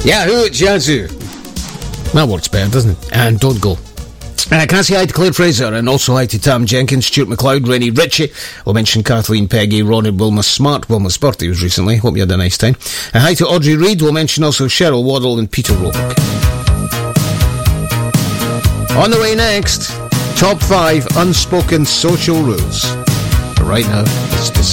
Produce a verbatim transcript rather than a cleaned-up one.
Yahoo, Yazoo. That works better, doesn't it? And don't go. Uh, can I say hi to Claire Fraser and also hi to Tam Jenkins, Stuart McLeod, Rennie Ritchie. We'll mention Kathleen Peggy, Ronnie Wilma Smart. Wilma's birthday was recently. Hope you had a nice time. Uh, hi to Audrey Reid. We'll mention also Cheryl Waddle and Peter Rourke. On the way next, top five unspoken social rules. But right now, let's just